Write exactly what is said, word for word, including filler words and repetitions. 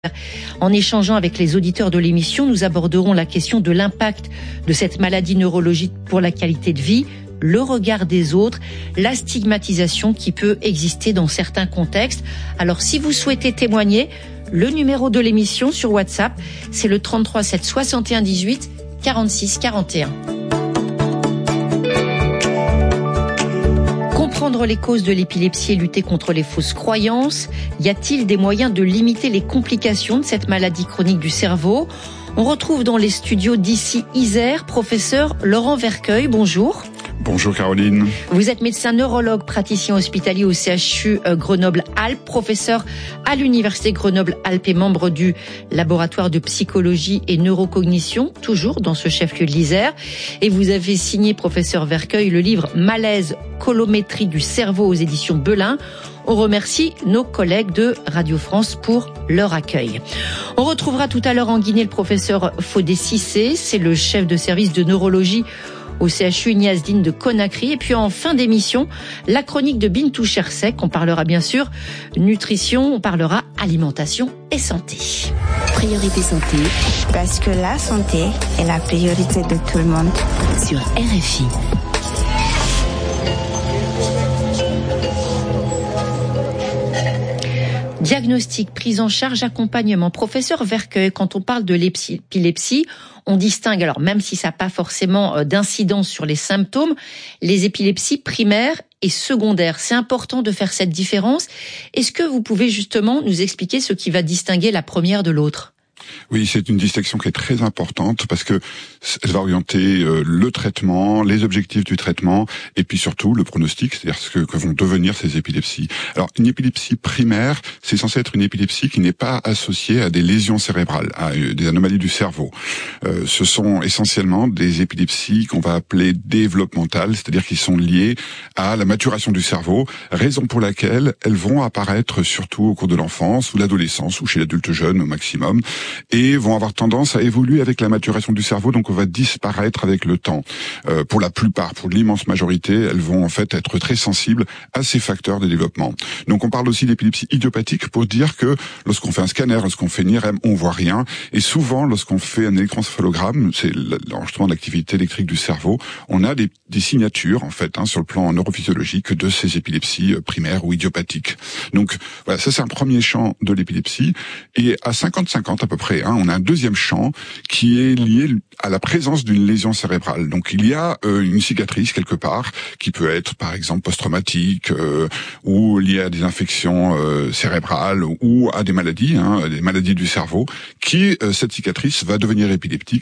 En échangeant avec les auditeurs de l'émission, nous aborderons la question de l'impact de cette maladie neurologique pour la qualité de vie, le regard des autres, la stigmatisation qui peut exister dans certains contextes. Alors si vous souhaitez témoigner, le numéro de l'émission sur WhatsApp, c'est le trente-trois sept soixante et un dix-huit quarante-six quarante et un. Comprendre les causes de l'épilepsie et lutter contre les fausses croyances. Y a-t-il des moyens de limiter les complications de cette maladie chronique du cerveau ? On retrouve dans les studios d'ici Isère, professeur Laurent Vercueil. Bonjour. Bonjour Caroline. Vous êtes médecin neurologue, praticien hospitalier au C H U Grenoble-Alpes, professeur à l'Université Grenoble-Alpes et membre du laboratoire de psychologie et neurocognition, toujours dans ce chef-lieu de l'Isère. Et vous avez signé, professeur Vercueil, le livre Malaise, colométrie du cerveau aux éditions Belin. On remercie nos collègues de Radio France pour leur accueil. On retrouvera tout à l'heure en Guinée le professeur Fodé Cissé, c'est le chef de service de neurologie au C H U Niasdine de Conakry. Et puis en fin d'émission, la chronique de Bintou Chersek. On parlera bien sûr nutrition, on parlera alimentation et santé. Priorité santé. Parce que la santé est la priorité de tout le monde. Sur R F I. Diagnostic, prise en charge, accompagnement. Professeur Vercueil, quand on parle de l'épilepsie, on distingue, alors même si ça n'a pas forcément d'incidence sur les symptômes, les épilepsies primaires et secondaires. C'est important de faire cette différence. Est-ce que vous pouvez justement nous expliquer ce qui va distinguer la première de l'autre ? Oui, c'est une distinction qui est très importante parce que elle va orienter euh, le traitement, les objectifs du traitement et puis surtout le pronostic, c'est-à-dire ce que, que vont devenir ces épilepsies. Alors, une épilepsie primaire, c'est censé être une épilepsie qui n'est pas associée à des lésions cérébrales, à euh, des anomalies du cerveau. Euh, ce sont essentiellement des épilepsies qu'on va appeler développementales, c'est-à-dire qui sont liées à la maturation du cerveau, raison pour laquelle elles vont apparaître surtout au cours de l'enfance ou l'adolescence ou chez l'adulte jeune au maximum, et vont avoir tendance à évoluer avec la maturation du cerveau, donc on va disparaître avec le temps. Euh, pour la plupart, pour l'immense majorité, elles vont en fait être très sensibles à ces facteurs de développement. Donc on parle aussi d'épilepsie idiopathique pour dire que lorsqu'on fait un scanner, lorsqu'on fait une I R M, on voit rien, et souvent lorsqu'on fait un électroencéphalogramme, c'est l'enregistrement de l'activité électrique du cerveau, on a des, des signatures en fait hein, sur le plan neurophysiologique de ces épilepsies primaires ou idiopathiques. Donc voilà, ça c'est un premier champ de l'épilepsie, et à cinquante cinquante à peu près, hein, on a un deuxième champ qui est lié à la présence d'une lésion cérébrale. Donc il y a euh, une cicatrice quelque part qui peut être par exemple post-traumatique euh, ou liée à des infections euh, cérébrales ou à des maladies, hein, des maladies du cerveau, qui euh, cette cicatrice va devenir épileptique